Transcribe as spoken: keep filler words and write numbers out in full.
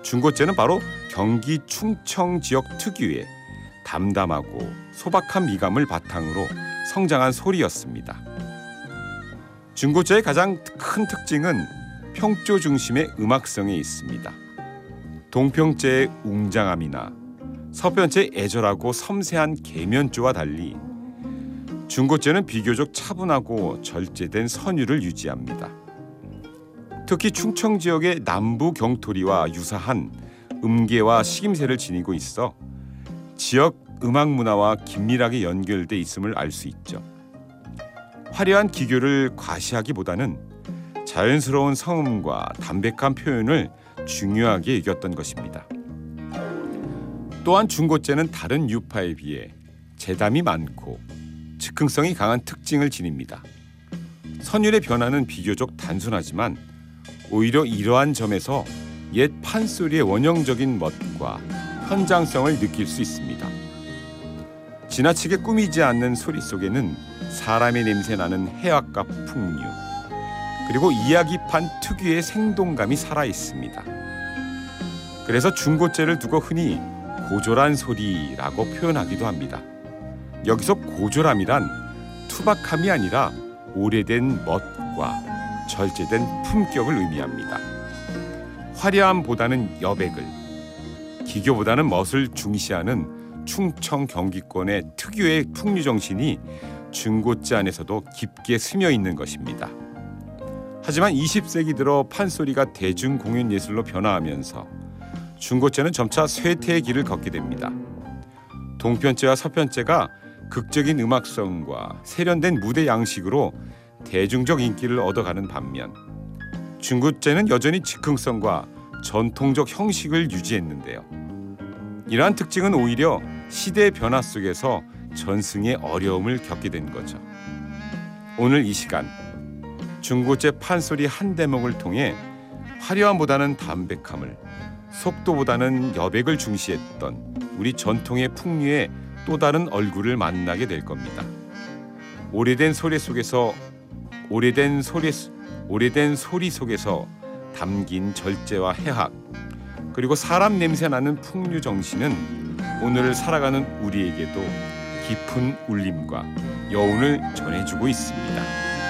중고재는 바로 경기 충청 지역 특유의 담담하고 소박한 미감을 바탕으로 성장한 소리였습니다. 중고재의 가장 큰 특징은 평조 중심의 음악성에 있습니다. 동평재의 웅장함이나 서편재의 애절하고 섬세한 계면조와 달리 중고재는 비교적 차분하고 절제된 선율을 유지합니다. 특히 충청 지역의 남부 경토리와 유사한 음계와 식임새를 지니고 있어 지역 음악 문화와 긴밀하게 연결돼 있음을 알 수 있죠. 화려한 기교를 과시하기보다는 자연스러운 성음과 담백한 표현을 중요하게 여겼던 것입니다. 또한 중고재는 다른 유파에 비해 재담이 많고 즉흥성이 강한 특징을 지닙니다. 선율의 변화는 비교적 단순하지만 오히려 이러한 점에서 옛 판소리의 원형적인 멋과 현장성을 느낄 수 있습니다. 지나치게 꾸미지 않는 소리 속에는 사람의 냄새 나는 해악과 풍류, 그리고 이야기판 특유의 생동감이 살아 있습니다. 그래서 중고재를 두고 흔히 고졸한 소리라고 표현하기도 합니다. 여기서 고졸함이란 투박함이 아니라 오래된 멋과 절제된 품격을 의미합니다. 화려함보다는 여백을, 기교보다는 멋을 중시하는 충청 경기권의 특유의 풍류 정신이 중고재 안에서도 깊게 스며 있는 것입니다. 하지만 이십 세기 들어 판소리가 대중공연예술로 변화하면서 중고재는 점차 쇠퇴의 길을 걷게 됩니다. 동편재와 서편재가 극적인 음악성과 세련된 무대 양식으로 대중적 인기를 얻어가는 반면 중고재는 여전히 즉흥성과 전통적 형식을 유지했는데요. 이러한 특징은 오히려 시대의 변화 속에서 전승의 어려움을 겪게 된 거죠. 오늘 이 시간 중고재 판소리 한 대목을 통해 화려함보다는 담백함을, 속도보다는 여백을 중시했던 우리 전통의 풍류의 또 다른 얼굴을 만나게 될 겁니다. 오래된 소리 속에서 오래된 소리 오래된 소리 속에서 담긴 절제와 해학, 그리고 사람 냄새 나는 풍류 정신은 오늘을 살아가는 우리에게도 깊은 울림과 여운을 전해주고 있습니다.